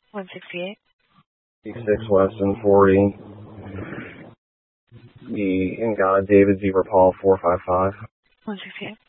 168. 6 Weston 40. The David Zebra Paul 455. 168.